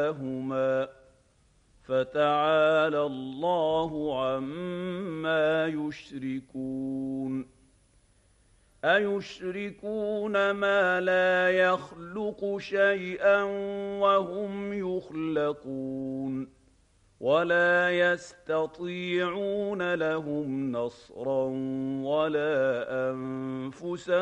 لهما فتعالى الله عما يشركون أيشركون ما لا يخلق شيئا وهم يخلقون ولا يستطيعون لهم نصرا ولا أنفسهم